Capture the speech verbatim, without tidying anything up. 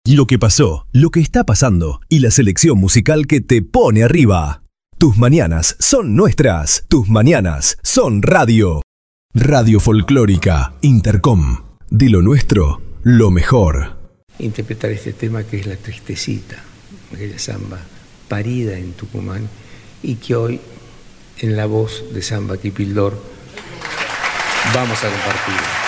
Lo que pasó, lo que está pasando y la selección musical que te pone arriba. Tus mañanas son nuestras. Tus mañanas son radio. Radio Folclórica Intercom. De lo nuestro, lo mejor. Interpretar este tema que es La Tristecita, aquella samba parida en Tucumán y que hoy en la voz de Samba Kipildor vamos a compartir.